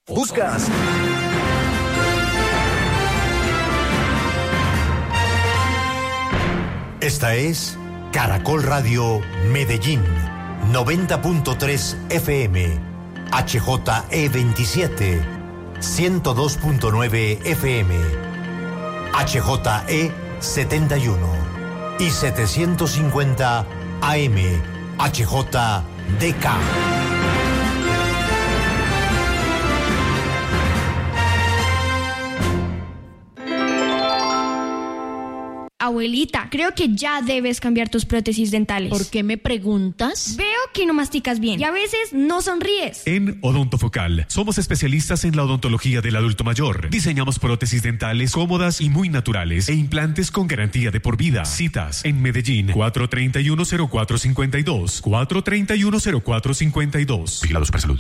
¿Buscas? Esta es Caracol Radio Medellín, 90.3 FM, HJE27, 102.9 FM, HJE71 y 750 AM, HJDK. Abuelita, creo que ya debes cambiar tus prótesis dentales. ¿Por qué me preguntas? Veo que no masticas bien y a veces no sonríes. En Odontofocal somos especialistas en la odontología del adulto mayor. Diseñamos prótesis dentales cómodas y muy naturales e implantes con garantía de por vida. Citas en Medellín, 431-0452, 431-0452. Vigilado Supersalud.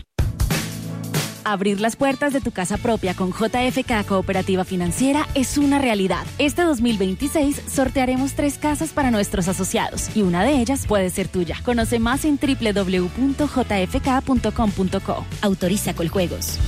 Abrir las puertas de tu casa propia con JFK Cooperativa Financiera es una realidad. Este 2026 sortearemos 3 casas para nuestros asociados y una de ellas puede ser tuya. Conoce más en www.jfk.com.co. Autoriza Coljuegos.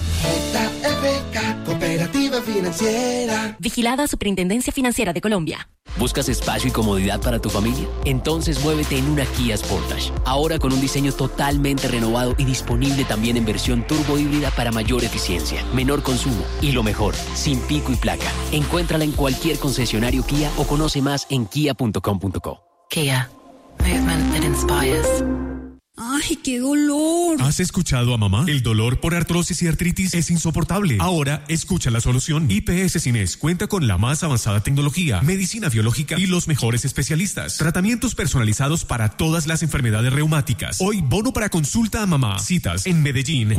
JFK Cooperativa Financiera. Vigilada Superintendencia Financiera de Colombia. ¿Buscas espacio y comodidad para tu familia? Entonces muévete en una Kia Sportage. Ahora con un diseño totalmente renovado y disponible también en versión turbo híbrida para mayor eficiencia, menor consumo y lo mejor, sin pico y placa. Encuéntrala en cualquier concesionario Kia o conoce más en kia.com.co. Kia. Movement that inspires. ¡Ay, qué dolor! ¿Has escuchado a mamá? El dolor por artrosis y artritis es insoportable. Ahora, escucha la solución. IPS Cines cuenta con la más avanzada tecnología, medicina biológica y los mejores especialistas. Tratamientos personalizados para todas las enfermedades reumáticas. Hoy, bono para consulta a mamá. Citas en Medellín,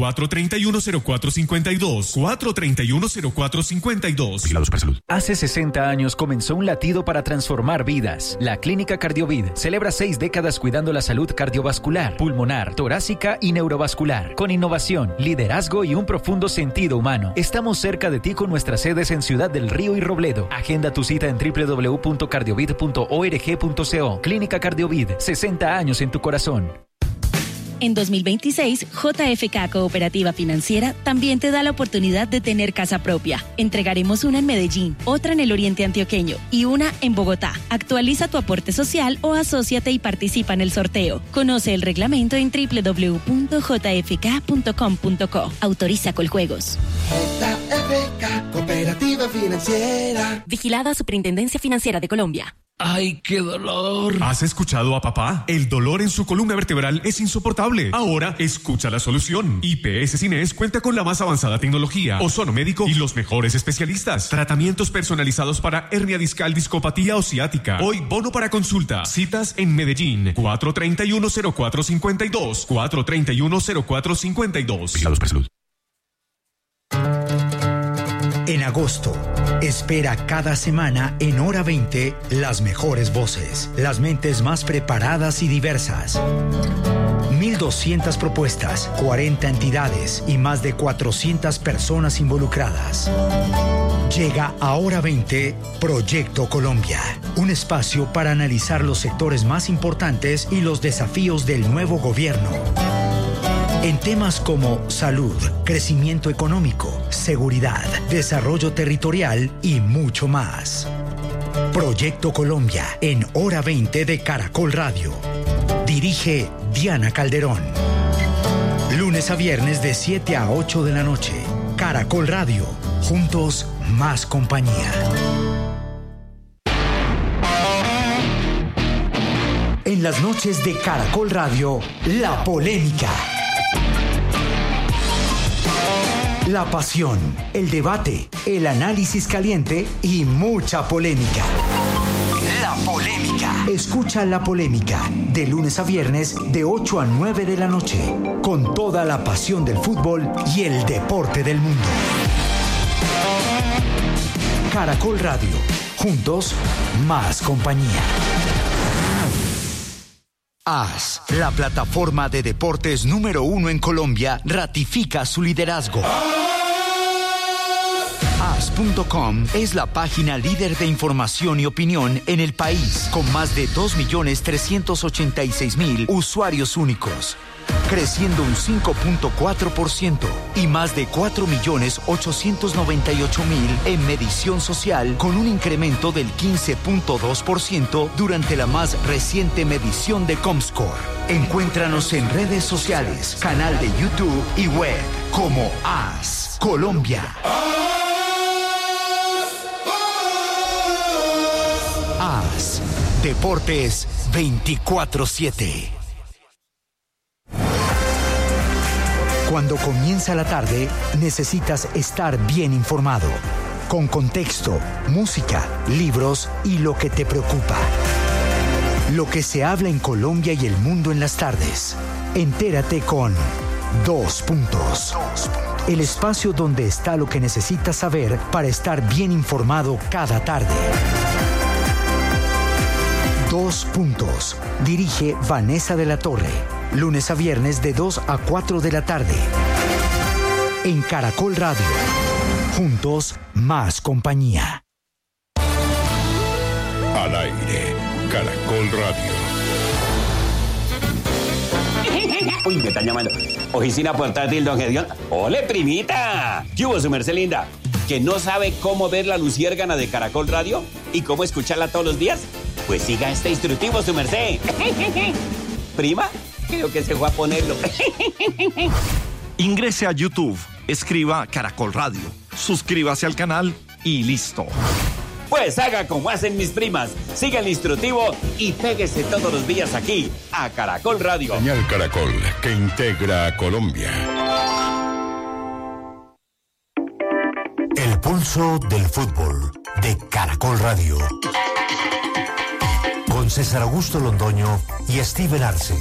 431-0452, 431-0452. Vigilado Supersalud. Hace 60 años comenzó un latido para transformar vidas. La Clínica Cardiovid celebra 6 décadas cuidando la salud cardiovascular, pulmonar, torácica y neurovascular, con innovación, liderazgo y un profundo sentido humano. Estamos cerca de ti con nuestras sedes en Ciudad del Río y Robledo. Agenda tu cita en www.cardiovid.org.co. Clínica Cardiovid, 60 años en tu corazón. En 2026, JFK Cooperativa Financiera también te da la oportunidad de tener casa propia. Entregaremos una en Medellín, otra en el Oriente Antioqueño y una en Bogotá. Actualiza tu aporte social o asóciate y participa en el sorteo. Conoce el reglamento en www.jfk.com.co. Autoriza Coljuegos. JFK Cooperativa Financiera. Vigilada Superintendencia Financiera de Colombia. ¡Ay, qué dolor! ¿Has escuchado a papá? El dolor en su columna vertebral es insoportable. Ahora, escucha la solución. IPS Cines cuenta con la más avanzada tecnología, ozono médico y los mejores especialistas. Tratamientos personalizados para hernia discal, discopatía o ciática. Hoy, bono para consulta. Citas en Medellín, 431-0452, 431-0452. Vigilado Supersalud. En agosto, espera cada semana en Hora 20 las mejores voces, las mentes más preparadas y diversas. 1.200 propuestas, 40 entidades y más de 400 personas involucradas. Llega a Hora 20 Proyecto Colombia, un espacio para analizar los sectores más importantes y los desafíos del nuevo gobierno. En temas como salud, crecimiento económico, seguridad, desarrollo territorial y mucho más. Proyecto Colombia en Hora 20 de Caracol Radio. Dirige Diana Calderón. Lunes a viernes de 7 a 8 de la noche. Caracol Radio. Juntos, más compañía. En las noches de Caracol Radio, La Polémica. La pasión, el debate, el análisis caliente y mucha polémica. La Polémica. Escucha La Polémica de lunes a viernes de 8 a 9 de la noche con toda la pasión del fútbol y el deporte del mundo. Caracol Radio. Juntos, más compañía. AS, la plataforma de deportes número 1 en Colombia, ratifica su liderazgo. Caracol.com es la página líder de información y opinión en el país, con más de 2.386.000 usuarios únicos, creciendo un 5.4% y más de 4.898.000 en medición social, con un incremento del 15.2% durante la más reciente medición de Comscore. Encuéntranos en redes sociales, canal de YouTube y web como AS Colombia. AS Deportes 24/7. Cuando comienza la tarde, necesitas estar bien informado, con contexto, música, libros y lo que te preocupa. Lo que se habla en Colombia y el mundo en las tardes. Entérate con 2 Puntos. El espacio donde está lo que necesitas saber para estar bien informado cada tarde. 2 Puntos. Dirige Vanessa de la Torre. Lunes a viernes de 2 a 4 de la tarde. En Caracol Radio. Juntos, más compañía. Al aire, Caracol Radio. Uy, me están llamando. Oficina portátil, don Gedeón. ¡Ole, primita! ¿Qué hubo, su merced linda? ¿Que no sabe cómo ver la luciérgana de Caracol Radio? ¿Y cómo escucharla todos los días? Pues siga este instructivo, su merced. ¿Prima? Creo que se fue a ponerlo. Ingrese a YouTube, escriba Caracol Radio, suscríbase al canal y listo. Pues haga como hacen mis primas, siga el instructivo y péguese todos los días aquí, a Caracol Radio. Señal Caracol, que integra a Colombia. El pulso del fútbol de Caracol Radio. Con César Augusto Londoño y Steven Arce.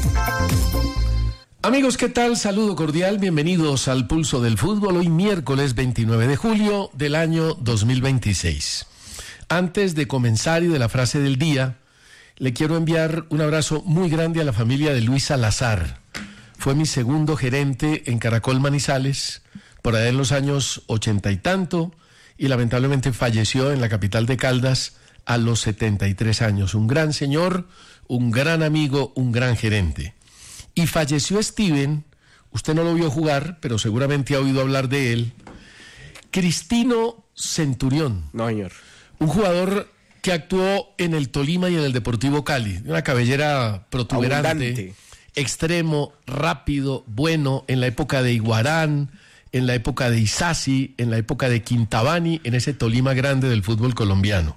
Amigos, ¿qué tal? Saludo cordial, bienvenidos al Pulso del Fútbol, hoy miércoles 29 de julio del año 2026. Antes de comenzar y de la frase del día, le quiero enviar un abrazo muy grande a la familia de Luis Salazar. Fue mi segundo gerente en Caracol Manizales, por allá en los años 80 y tanto, y lamentablemente falleció en la capital de Caldas a los 73 años. Un gran señor, un gran amigo, un gran gerente. Y falleció Steven, usted no lo vio jugar, pero seguramente ha oído hablar de él, Cristino Centurión. No, señor. Un jugador que actuó en el Tolima y en el Deportivo Cali. Una cabellera protuberante, abundante, extremo, rápido, bueno, en la época de Iguarán, en la época de Isasi, en la época de Quintabani, en ese Tolima grande del fútbol colombiano.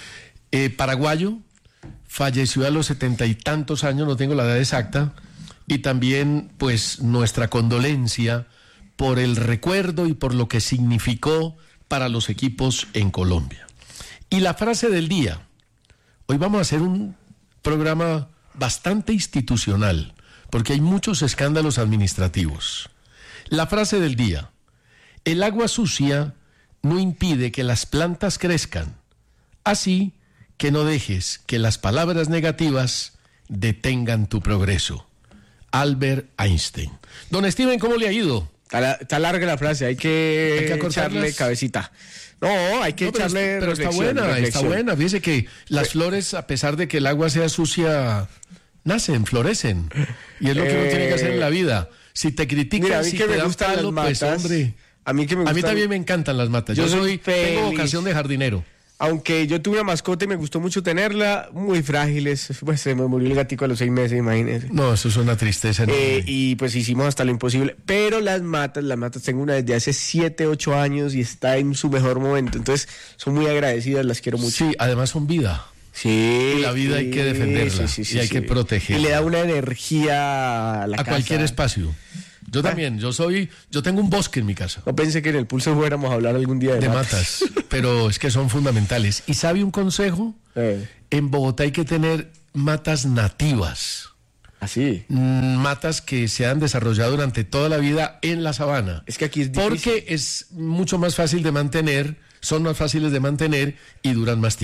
Paraguayo, falleció a los 70 y tantos años, no tengo la edad exacta, y también pues nuestra condolencia por el recuerdo y por lo que significó para los equipos en Colombia. Y la frase del día, hoy vamos a hacer un programa bastante institucional, porque hay muchos escándalos administrativos. La frase del día, el agua sucia no impide que las plantas crezcan, así que no dejes que las palabras negativas detengan tu progreso. Albert Einstein. Don Steven, ¿cómo le ha ido? Está larga la frase, hay que echarle cabecita. No, hay que echarle pero está buena. Fíjese que las flores, a pesar de que el agua sea sucia, nacen, florecen. Y es lo que uno tiene que hacer en la vida. Si te critican, mira, si te dan palo, pues hombre. A mí también me encantan las matas. Yo tengo vocación de jardinero. Aunque yo tuve una mascota y me gustó mucho tenerla, muy frágiles, pues se me murió el gatico a los 6 meses, imagínense. No, eso es una tristeza enorme. Y pues hicimos hasta lo imposible. Pero las matas tengo una desde hace 7, 8 años y está en su mejor momento. Entonces, son muy agradecidas, las quiero mucho. Sí, además son vida. Sí. Y la vida hay que defenderla y hay que protegerla. Y le da una energía a la casa. A cualquier espacio. Yo también, yo tengo un bosque en mi casa. No pensé que en el Pulso fuéramos a hablar algún día de matas, pero es que son fundamentales. ¿Y sabe un consejo? En Bogotá hay que tener matas nativas. ¿Así? Matas que se han desarrollado durante toda la vida en la sabana. Es que aquí es difícil. Porque es mucho más fácil de mantener, son más fáciles de mantener y duran más tiempo.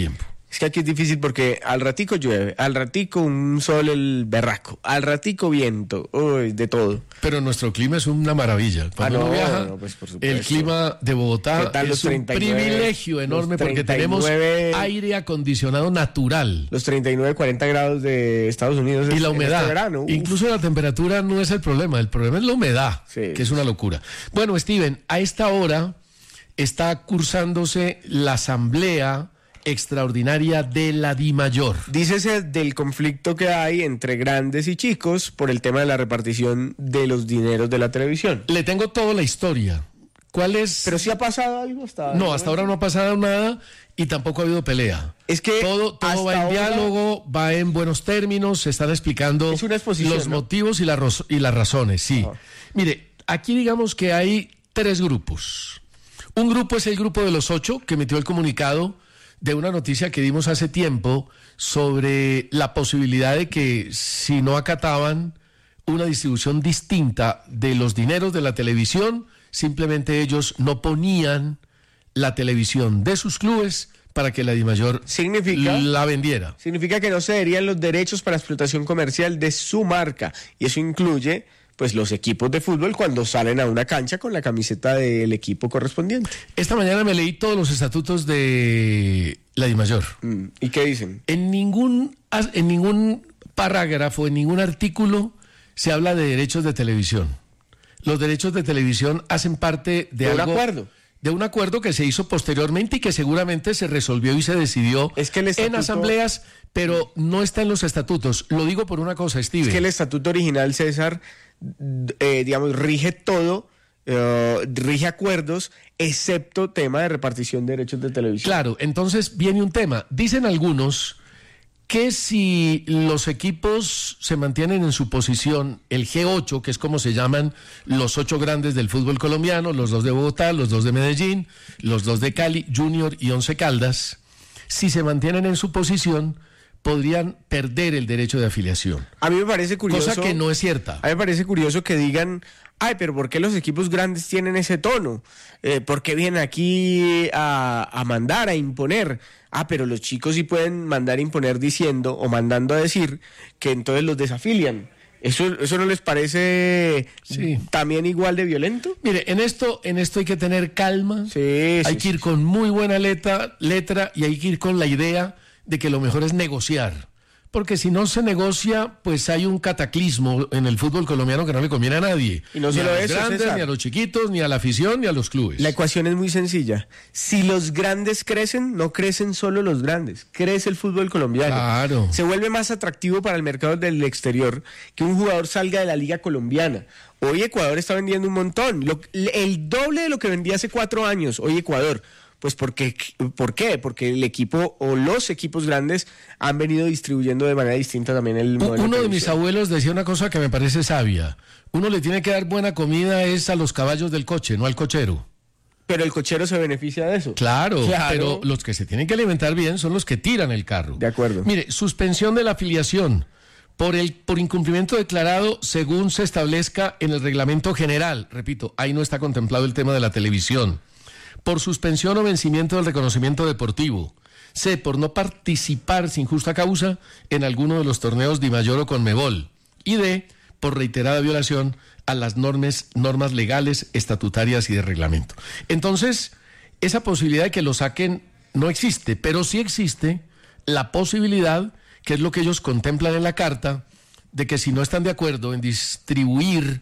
Es que aquí es difícil porque al ratico llueve, al ratico un sol el berraco, al ratico viento, uy, de todo. Pero nuestro clima es una maravilla. Cuando uno viaja, pues por supuesto, el clima de Bogotá es un privilegio enorme porque tenemos aire acondicionado natural. Los 39, 40 grados de Estados Unidos. Y la humedad. Este verano, incluso la temperatura no es el problema es la humedad, que es una locura. Bueno, Steven, a esta hora está cursándose la asamblea extraordinaria de la DIMAYOR. Dícese del conflicto que hay entre grandes y chicos por el tema de la repartición de los dineros de la televisión. Le tengo toda la historia. ¿Cuál es? ¿Pero sí ha pasado algo hasta ahora? No, hasta ahora no ha pasado nada y tampoco ha habido pelea. Es que todo va en diálogo, va en buenos términos, se están explicando los motivos y las razones, sí. Mire, aquí digamos que hay 3 grupos. Un grupo es el grupo de los 8 que emitió el comunicado de una noticia que dimos hace tiempo sobre la posibilidad de que si no acataban una distribución distinta de los dineros de la televisión, simplemente ellos no ponían la televisión de sus clubes para que la DIMAYOR la vendiera. Significa que no cederían los derechos para explotación comercial de su marca, y eso incluye pues los equipos de fútbol cuando salen a una cancha con la camiseta del equipo correspondiente. Esta mañana me leí todos los estatutos de la DIMAYOR. ¿Y qué dicen? En ningún parágrafo, en ningún artículo se habla de derechos de televisión. Los derechos de televisión hacen parte de algo, un acuerdo. De un acuerdo que se hizo posteriormente y que seguramente se resolvió y se decidió en asambleas, pero no está en los estatutos. Lo digo por una cosa, Steven. Es que el estatuto original, César, rige todo, rige acuerdos, excepto tema de repartición de derechos de televisión. Claro, entonces viene un tema. Dicen algunos que si los equipos se mantienen en su posición, el G8, que es como se llaman los 8 grandes del fútbol colombiano, los 2 de Bogotá, los 2 de Medellín, los 2 de Cali, Junior y Once Caldas, si se mantienen en su posición, podrían perder el derecho de afiliación. A mí me parece curioso. Cosa que no es cierta. A mí me parece curioso que digan, pero ¿por qué los equipos grandes tienen ese tono? ¿Por qué vienen aquí a mandar, a imponer? Pero los chicos sí pueden mandar a imponer diciendo o mandando a decir que entonces los desafilian. ¿Eso no les parece también igual de violento? Mire, en esto hay que tener calma. Hay que ir con muy buena letra y hay que ir con la idea de que lo mejor es negociar. Porque si no se negocia, pues hay un cataclismo en el fútbol colombiano que no le conviene a nadie. Y no solo a los grandes, César, ni a los chiquitos, ni a la afición, ni a los clubes. La ecuación es muy sencilla. Si los grandes crecen, no crecen solo los grandes, crece el fútbol colombiano. Claro. Se vuelve más atractivo para el mercado del exterior que un jugador salga de la liga colombiana. Hoy Ecuador está vendiendo un montón, el doble de lo que vendía hace 4 años, hoy Ecuador. Pues ¿por qué? Porque el equipo o los equipos grandes han venido distribuyendo de manera distinta también el modelo. Uno de mis abuelos decía una cosa que me parece sabia. Uno le tiene que dar buena comida es a los caballos del coche, no al cochero. Pero el cochero se beneficia de eso. Claro, pero los que se tienen que alimentar bien son los que tiran el carro. De acuerdo. Mire, suspensión de la afiliación por incumplimiento declarado según se establezca en el reglamento general. Repito, ahí no está contemplado el tema de la televisión. Por suspensión o vencimiento del reconocimiento deportivo. C, por no participar sin justa causa en alguno de los torneos DIMAYOR o CONMEBOL. Y D, por reiterada violación a las normas legales, estatutarias y de reglamento. Entonces, esa posibilidad de que lo saquen no existe, pero sí existe la posibilidad, que es lo que ellos contemplan en la carta, de que si no están de acuerdo en distribuir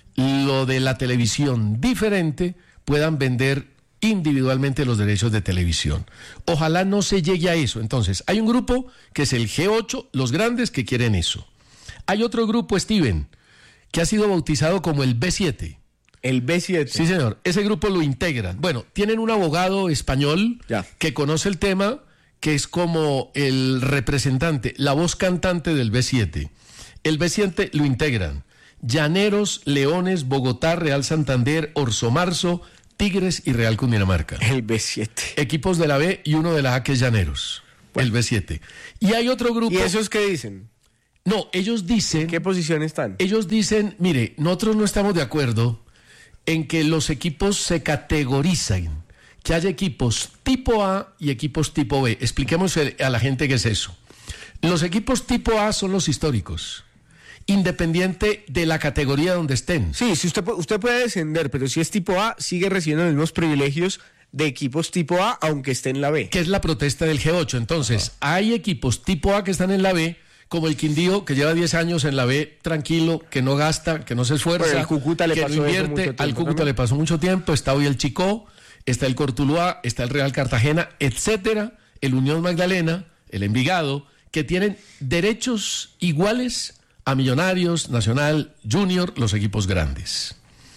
lo de la televisión diferente, puedan vender individualmente los derechos de televisión. Ojalá no se llegue a eso. Entonces, hay un grupo que es el G8, los grandes que quieren eso. Hay otro grupo, Steven, que ha sido bautizado como el B7. El B7. Sí, señor. Ese grupo lo integran. Bueno, tienen un abogado español que conoce el tema, que es como el representante, la voz cantante del B7. El B7 lo integran Llaneros, Leones, Bogotá, Real Santander, Orso Marzo, Tigres y Real Cundinamarca. El B7. Equipos de la B y uno de la A, que es Llaneros. Bueno. El B7. Y hay otro grupo. ¿Y esos qué dicen? No, ellos dicen... ¿En qué posición están? Ellos dicen, mire, nosotros no estamos de acuerdo en que los equipos se categorizan, que haya equipos tipo A y equipos tipo B. Expliquemos a la gente qué es eso. Los equipos tipo A son los históricos, independiente de la categoría donde estén. Sí, si usted puede descender, pero si es tipo A, sigue recibiendo los mismos privilegios de equipos tipo A, aunque esté en la B. Que es la protesta del G8. Entonces, hay equipos tipo A que están en la B, como el Quindío, que lleva 10 años en la B, tranquilo, que no gasta, que no se esfuerza, pero al Cúcuta le que pasó no invierte. Al Cúcuta le pasó mucho tiempo. Está hoy el Chicó, está el Cortuluá, está el Real Cartagena, etcétera, el Unión Magdalena, el Envigado, que tienen derechos iguales a Millonarios, Nacional, Junior, los equipos grandes.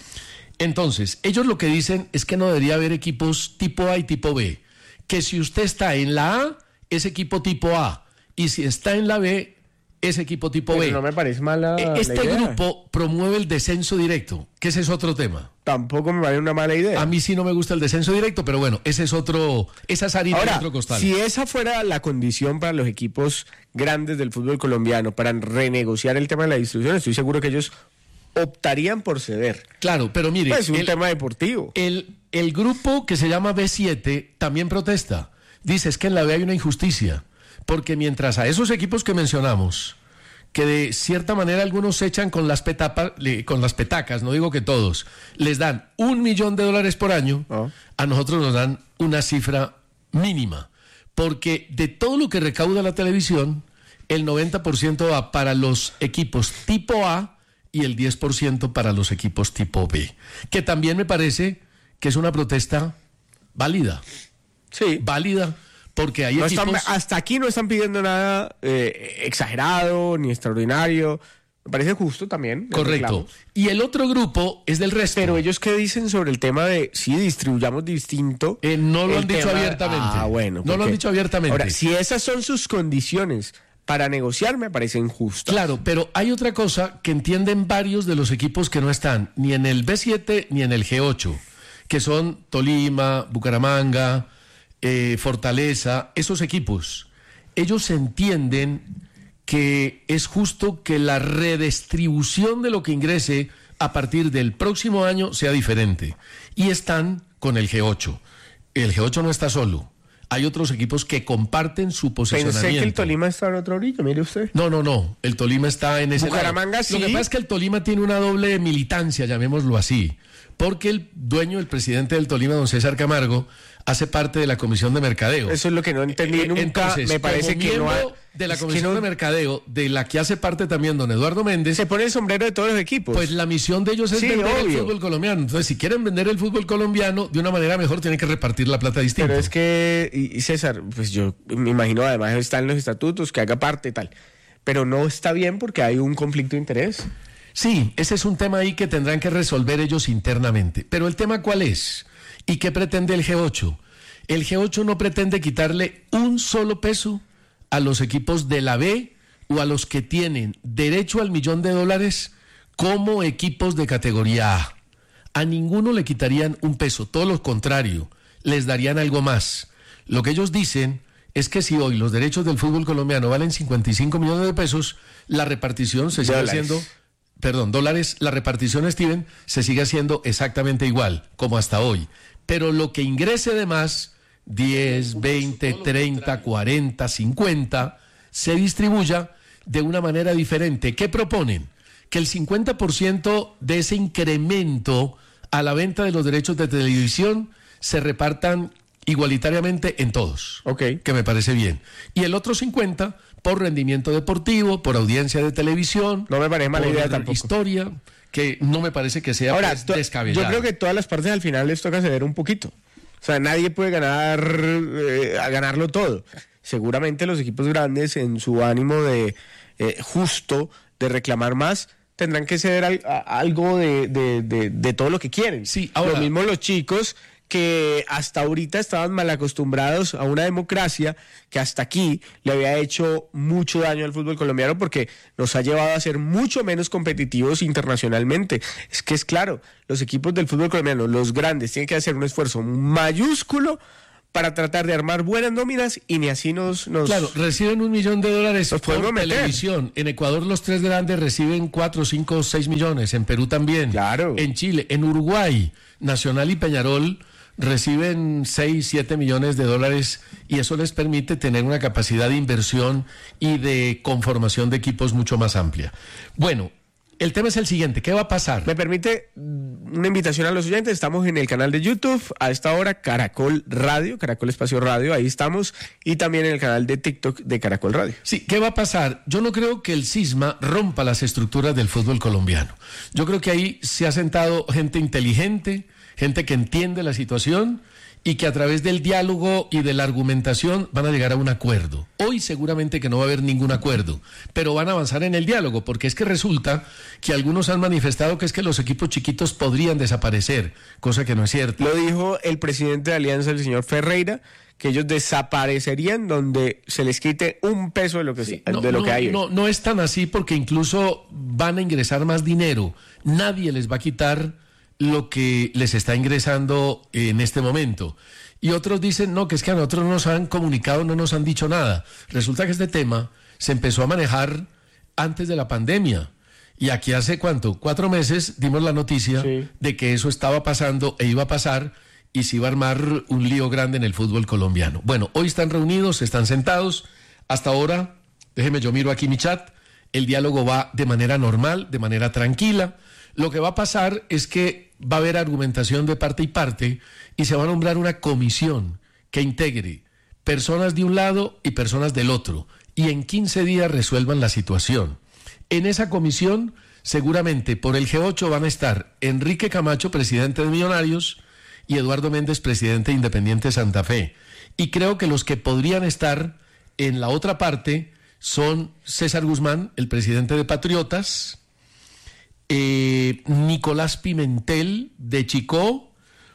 Entonces, ellos lo que dicen es que no debería haber equipos tipo A y tipo B, que si usted está en la A, es equipo tipo A, y si está en la B, es equipo tipo Pero B. no me parece mala Este la idea. grupo promueve el descenso directo, que ese es otro tema. Tampoco me parece una mala idea. A mí sí no me gusta el descenso directo, pero bueno, esa es harina de otro costal. Si esa fuera la condición para los equipos grandes del fútbol colombiano, para renegociar el tema de la distribución, estoy seguro que ellos optarían por ceder. Claro, pero mire, pues es un tema deportivo. El grupo que se llama B7 también protesta. Dice, es que en la B hay una injusticia, porque mientras a esos equipos que mencionamos, que de cierta manera algunos se echan con las petacas, no digo que todos, les dan $1 millón por año, a nosotros nos dan una cifra mínima, porque de todo lo que recauda la televisión, el 90% va para los equipos tipo A y el 10% para los equipos tipo B, que también me parece que es una protesta válida. Sí. Válida, porque hay equipos... hasta aquí no están pidiendo nada exagerado ni extraordinario. Me parece justo también. Correcto. Y el otro grupo es del resto. Pero ellos, ¿qué dicen sobre el tema de si distribuyamos distinto? No lo han dicho abiertamente. Ah, bueno. No lo han dicho abiertamente. Ahora, si esas son sus condiciones para negociar, me parecen justas. Claro, pero hay otra cosa que entienden varios de los equipos que no están ni en el B7 ni en el G8, que son Tolima, Bucaramanga, Fortaleza, esos equipos. Ellos entienden que es justo que la redistribución de lo que ingrese a partir del próximo año sea diferente. Y están con el G8. El G8 no está solo. Hay otros equipos que comparten su posicionamiento. Pensé que el Tolima está en otro orillo, mire usted. No. El Tolima está en ese Bucaramanga lado. sí. Lo que pasa es que el Tolima tiene una doble militancia, llamémoslo así. Porque el dueño, el presidente del Tolima, don César Camargo, hace parte de la Comisión de Mercadeo. Eso es lo que no entendí nunca. Entonces, me parece que no de la Comisión de Mercadeo, de la que hace parte también don Eduardo Méndez. Se pone el sombrero de todos los equipos. Pues la misión de ellos es vender el fútbol colombiano. Entonces, si quieren vender el fútbol colombiano de una manera mejor, tienen que repartir la plata distinta. Pero es que, y César, pues yo me imagino, además está en los estatutos, que haga parte y tal. Pero no está bien porque hay un conflicto de interés. Sí, ese es un tema ahí que tendrán que resolver ellos internamente. Pero el tema, ¿cuál es? ¿Y qué pretende el G8? El G8 no pretende quitarle un solo peso a los equipos de la B o a los que tienen derecho al $1 millón como equipos de categoría A. A ninguno le quitarían un peso, todo lo contrario, les darían algo más. Lo que ellos dicen es que si hoy los derechos del fútbol colombiano valen 55 millones de pesos, la repartición se sigue haciendo... dólares, la repartición, Steven, se sigue haciendo exactamente igual, como hasta hoy. Pero lo que ingrese de más, 10, 20, 30, 40, 50, se distribuya de una manera diferente. ¿Qué proponen? Que el 50% de ese incremento a la venta de los derechos de televisión se repartan igualitariamente en todos. Que me parece bien. Y el otro 50% por rendimiento deportivo, por audiencia de televisión. No me parece mala idea tampoco. Historia, que no me parece que sea descabellado. Yo creo que todas las partes al final les toca ceder un poquito. O sea, nadie puede ganarlo todo. Seguramente los equipos grandes, en su ánimo de justo de reclamar más, tendrán que ceder algo de todo lo que quieren. Sí, ahora, lo mismo los chicos que hasta ahorita estaban mal acostumbrados a una democracia que hasta aquí le había hecho mucho daño al fútbol colombiano porque nos ha llevado a ser mucho menos competitivos internacionalmente. Es que es claro, los equipos del fútbol colombiano, los grandes, tienen que hacer un esfuerzo mayúsculo para tratar de armar buenas nóminas y ni así nos... Claro, reciben $1 millón por televisión. En Ecuador los 3 grandes reciben 4, 5, 6 millones. En Perú también. Claro. En Chile, en Uruguay, Nacional y Peñarol reciben 6, 7 millones de dólares y eso les permite tener una capacidad de inversión y de conformación de equipos mucho más amplia. Bueno, el tema es el siguiente, ¿qué va a pasar? Me permite una invitación a los oyentes, estamos en el canal de YouTube, a esta hora Caracol Radio, Caracol Espacio Radio, ahí estamos, y también en el canal de TikTok de Caracol Radio. Sí, ¿qué va a pasar? Yo no creo que el cisma rompa las estructuras del fútbol colombiano. Yo creo que ahí se ha sentado gente inteligente, gente que entiende la situación y que a través del diálogo y de la argumentación van a llegar a un acuerdo. Hoy seguramente que no va a haber ningún acuerdo, pero van a avanzar en el diálogo, porque es que resulta que algunos han manifestado que es que los equipos chiquitos podrían desaparecer, cosa que no es cierto. Lo dijo el presidente de Alianza, el señor Ferreira, que ellos desaparecerían donde se les quite un peso de lo que, que hay hoy. No es tan así, porque incluso van a ingresar más dinero. Nadie les va a quitar lo que les está ingresando en este momento. Y otros dicen, no, que es que a nosotros no nos han comunicado, no nos han dicho nada. Resulta que este tema se empezó a manejar antes de la pandemia. Y aquí hace, ¿cuánto? 4 meses dimos la noticia de que eso estaba pasando e iba a pasar y se iba a armar un lío grande en el fútbol colombiano. Bueno, hoy están reunidos, están sentados. Hasta ahora, déjeme, yo miro aquí mi chat, el diálogo va de manera normal, de manera tranquila. Lo que va a pasar es que va a haber argumentación de parte y parte y se va a nombrar una comisión que integre personas de un lado y personas del otro y en 15 días resuelvan la situación. En esa comisión, seguramente por el G8 van a estar Enrique Camacho, presidente de Millonarios, y Eduardo Méndez, presidente de Independiente Santa Fe. Y creo que los que podrían estar en la otra parte son César Guzmán, el presidente de Patriotas, Nicolás Pimentel de Chicó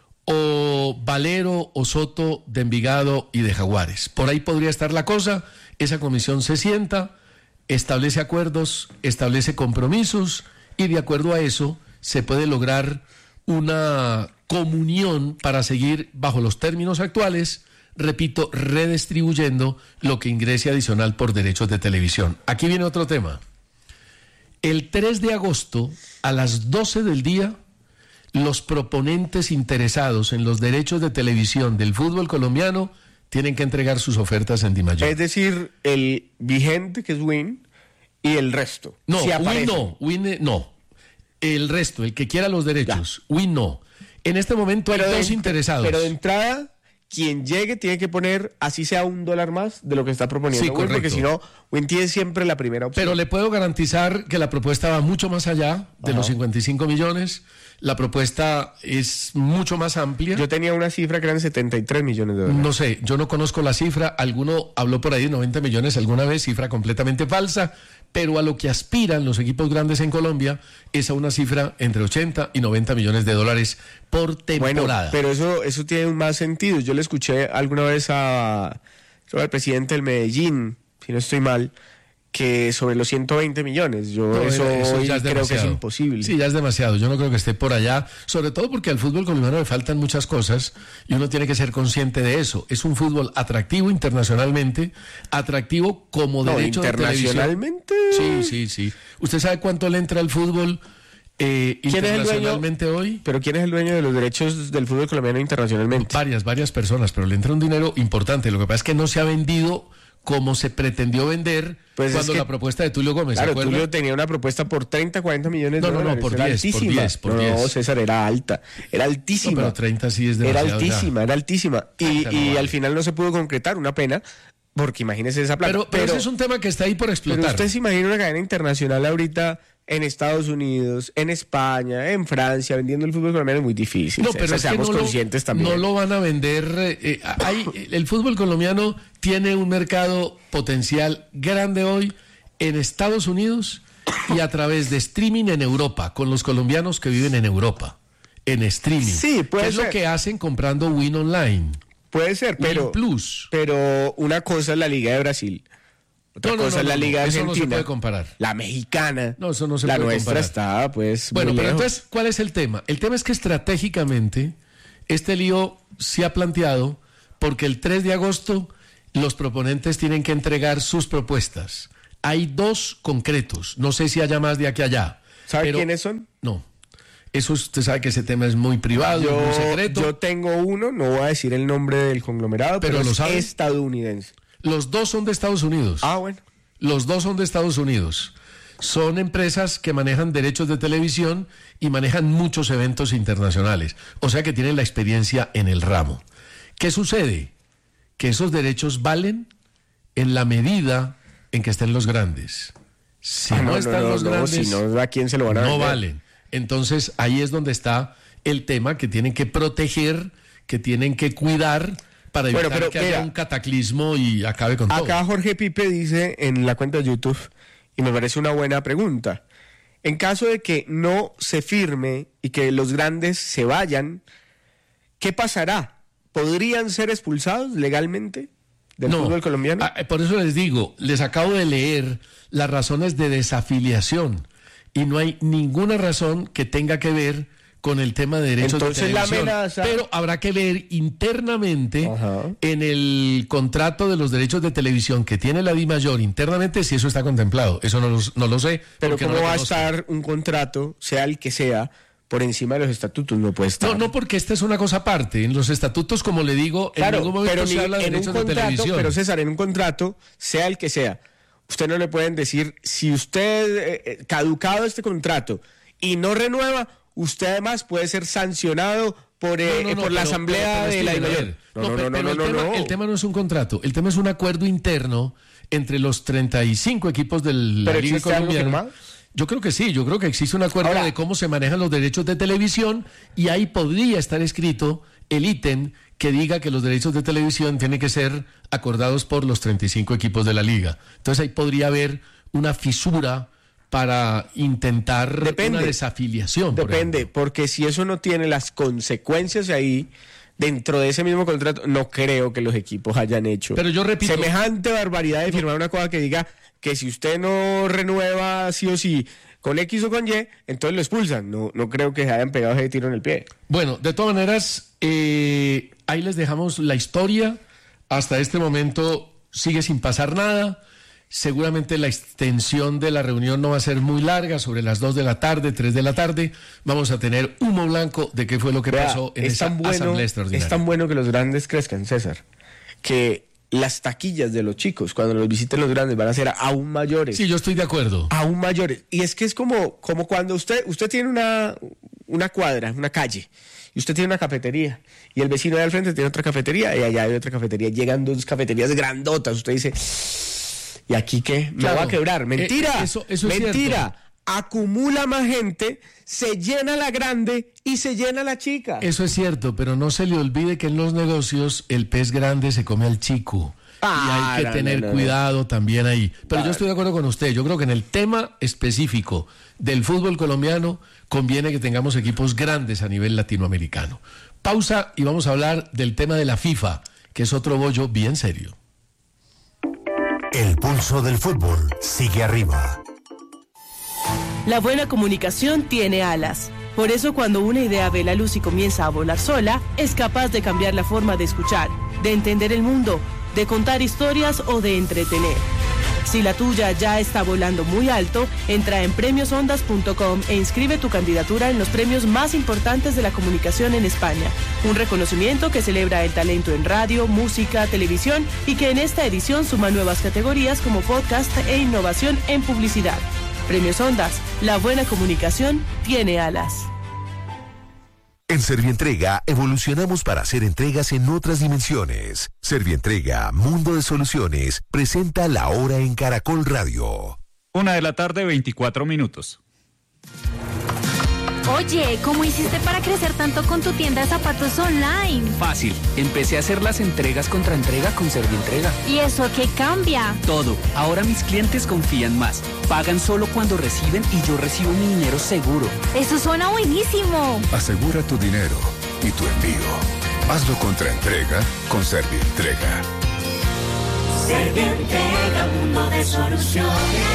o Valero o Soto de Envigado y de Jaguares. Por ahí podría estar la cosa. Esa comisión se sienta, establece acuerdos, establece compromisos y de acuerdo a eso se puede lograr una comunión para seguir bajo los términos actuales, repito, redistribuyendo lo que ingrese adicional por derechos de televisión. Aquí viene otro tema. El 3 de agosto, a las 12 del día, los proponentes interesados en los derechos de televisión del fútbol colombiano tienen que entregar sus ofertas en DiMayor. Es decir, el vigente, que es Win, y el resto. No, si Win no. El resto, el que quiera los derechos. Ya. Win no. En este momento hay dos interesados. Pero de entrada, quien llegue tiene que poner, así sea $1 más de lo que está proponiendo. Sí, correcto. Porque si no, Win tiene siempre la primera opción. Pero le puedo garantizar que la propuesta va mucho más allá de los 55 millones. La propuesta es mucho más amplia. Yo tenía una cifra que eran 73 millones de dólares. No sé, yo no conozco la cifra. Alguno habló por ahí de 90 millones alguna vez, cifra completamente falsa. Pero a lo que aspiran los equipos grandes en Colombia es a una cifra entre 80 y 90 millones de dólares por temporada. Bueno, pero eso tiene más sentido. Yo le escuché alguna vez al presidente del Medellín, si no estoy mal, que sobre los 120 millones. Eso ya creo que es imposible. Sí, ya es demasiado. Yo no creo que esté por allá, sobre todo porque al fútbol colombiano le faltan muchas cosas y uno tiene que ser consciente de eso. Es un fútbol atractivo internacionalmente, atractivo como derecho de televisión. ¿Internacionalmente? Sí. ¿Usted sabe cuánto le entra al fútbol internacionalmente hoy? ¿Pero quién es el dueño de los derechos del fútbol colombiano internacionalmente? Varias personas, pero le entra un dinero importante. Lo que pasa es que no se ha vendido como se pretendió vender cuando la propuesta de Tulio Gómez. Claro, Tulio tenía una propuesta por 30, 40 millones de dólares. No, por 10. No, César, era altísima. No, pero 30 sí es demasiado. Era altísima. Y al final no se pudo concretar, una pena, porque imagínese esa plata. Pero ese es un tema que está ahí por explotar. Pero usted se imagina una cadena internacional ahorita en Estados Unidos, en España, en Francia, vendiendo el fútbol colombiano es muy difícil. No, pero seamos conscientes también. No lo van a vender. El fútbol colombiano tiene un mercado potencial grande hoy en Estados Unidos y a través de streaming en Europa, con los colombianos que viven en Europa, en streaming. Sí, puede ser. Es lo que hacen comprando Win Online. Puede ser, pero una cosa es la Liga de Brasil. Otra cosa es la Liga Argentina. Eso no se puede comparar. La mexicana. No, eso no se puede comparar. La nuestra está, pues, bueno, pero lejos. entonces, ¿cuál es el tema? El tema es que estratégicamente este lío se ha planteado porque el 3 de agosto los proponentes tienen que entregar sus propuestas. Hay 2 concretos. No sé si haya más de aquí a allá. ¿Sabe quiénes son? No. Eso usted sabe que ese tema es muy privado, muy secreto. Yo tengo uno, no voy a decir el nombre del conglomerado, pero es estadounidense. Los dos son de Estados Unidos. Ah, bueno. Los dos son de Estados Unidos. Son empresas que manejan derechos de televisión y manejan muchos eventos internacionales. O sea que tienen la experiencia en el ramo. ¿Qué sucede? Que esos derechos valen en la medida en que estén los grandes. Si no están los grandes, si no, ¿a quién se lo van a vender? No valen. Entonces ahí es donde está el tema que tienen que proteger, que tienen que cuidar para evitar que haya un cataclismo y acabe con todo. Acá Jorge Pipe dice en la cuenta de YouTube, y me parece una buena pregunta, en caso de que no se firme y que los grandes se vayan, ¿qué pasará? ¿Podrían ser expulsados legalmente del fútbol colombiano? Por eso les digo, les acabo de leer las razones de desafiliación y no hay ninguna razón que tenga que ver con el tema de derechos de televisión. La amenaza... Pero habrá que ver internamente en el contrato de los derechos de televisión que tiene la DIMAYOR internamente si eso está contemplado. Eso no lo sé. Pero ¿cómo va a estar un contrato, sea el que sea, por encima de los estatutos? No puede estar. No, porque esta es una cosa aparte. En los estatutos, como le digo, claro, en ningún momento se habla de derechos de televisión. Pero César, en un contrato, sea el que sea, usted no le pueden decir, si usted, caducado este contrato y no renueva, usted además puede ser sancionado por la asamblea de la DIMAYOR. No. El tema no es un contrato, el tema es un acuerdo interno entre los 35 equipos de la Liga Colombiana. Yo creo que sí, yo creo que existe un acuerdo de cómo se manejan los derechos de televisión y ahí podría estar escrito el ítem que diga que los derechos de televisión tienen que ser acordados por los 35 equipos de la liga. Entonces ahí podría haber una fisura para intentar una desafiliación. Depende, porque si eso no tiene las consecuencias ahí dentro de ese mismo contrato, no creo que los equipos hayan hecho. Pero yo repito, semejante barbaridad de firmar una cosa que diga que si usted no renueva sí o sí con X o con Y, entonces lo expulsan. No creo que se hayan pegado ese tiro en el pie. Bueno, de todas maneras, ahí les dejamos la historia. Hasta este momento sigue sin pasar nada. Seguramente la extensión de la reunión no va a ser muy larga, sobre las 2 de la tarde, 3 de la tarde. Vamos a tener humo blanco de qué fue lo que pasó en esa asamblea extraordinaria. Es tan bueno que los grandes crezcan, César, que las taquillas de los chicos, cuando los visiten los grandes, van a ser aún mayores. Sí, yo estoy de acuerdo. Aún mayores. Y es que es como cuando usted tiene una cuadra, una calle, y usted tiene una cafetería, y el vecino de al frente tiene otra cafetería, y allá hay otra cafetería. Llegan 2 cafeterías grandotas. Usted dice, ¿y aquí qué? Me va a quebrar. Mentira. Eso es mentira. Cierto. Acumula más gente, se llena la grande y se llena la chica. Eso es cierto, pero no se le olvide que en los negocios el pez grande se come al chico. Y hay que tener cuidado también ahí. Pero yo estoy de acuerdo con usted. Yo creo que en el tema específico del fútbol colombiano conviene que tengamos equipos grandes a nivel latinoamericano. Pausa y vamos a hablar del tema de la FIFA, que es otro bollo bien serio. El pulso del fútbol sigue arriba. La buena comunicación tiene alas. Por eso cuando una idea ve la luz y comienza a volar sola, es capaz de cambiar la forma de escuchar, de entender el mundo, de contar historias o de entretener. Si la tuya ya está volando muy alto, entra en premiosondas.com e inscribe tu candidatura en los premios más importantes de la comunicación en España. Un reconocimiento que celebra el talento en radio, música, televisión y que en esta edición suma nuevas categorías como podcast e innovación en publicidad. Premios Ondas, la buena comunicación tiene alas. En Servientrega evolucionamos para hacer entregas en otras dimensiones. Servientrega, Mundo de Soluciones, presenta La Hora en Caracol Radio. 1:24 p.m. Oye, ¿cómo hiciste para crecer tanto con tu tienda de zapatos online? Fácil. Empecé a hacer las entregas contra entrega con Servientrega. ¿Y eso qué cambia? Todo. Ahora mis clientes confían más. Pagan solo cuando reciben y yo recibo mi dinero seguro. Eso suena buenísimo. Asegura tu dinero y tu envío. Hazlo contra entrega con Servientrega. Servientrega, mundo de soluciones.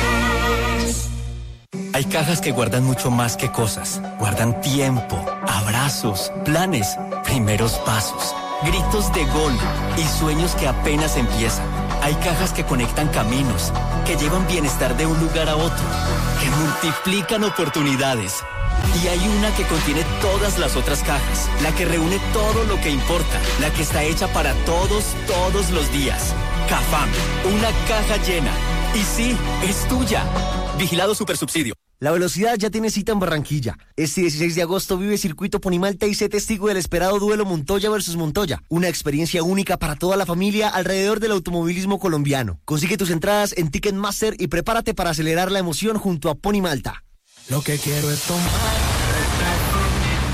Hay cajas que guardan mucho más que cosas. Guardan tiempo, abrazos, planes, primeros pasos, gritos de gol y sueños que apenas empiezan. Hay cajas que conectan caminos, que llevan bienestar de un lugar a otro, que multiplican oportunidades. Y hay una que contiene todas las otras cajas, la que reúne todo lo que importa, la que está hecha para todos los días. Cafam, una caja llena. Y sí, es tuya. Vigilado Supersubsidio. La velocidad ya tiene cita en Barranquilla. Este 16 de agosto vive Circuito Ponimalta y sé testigo del esperado duelo Montoya versus Montoya. Una experiencia única para toda la familia alrededor del automovilismo colombiano. Consigue tus entradas en Ticketmaster y prepárate para acelerar la emoción junto a Ponimalta. Lo que quiero es tomar